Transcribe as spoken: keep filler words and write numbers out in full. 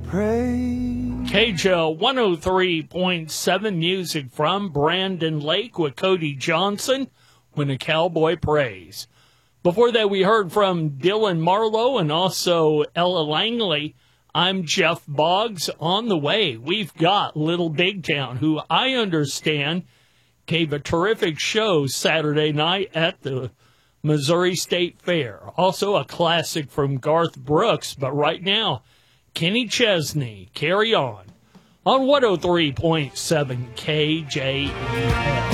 praise. K J O one oh three point seven music from Brandon Lake with Cody Johnson, When a Cowboy Prays. Before that, we heard from Dylan Marlowe and also Ella Langley. I'm Jeff Boggs. On the way, we've got Little Big Town, who I understand gave a terrific show Saturday night at the Missouri State Fair. Also a classic from Garth Brooks, but right now, Kenny Chesney, Carry On, on one oh three point seven K J E L.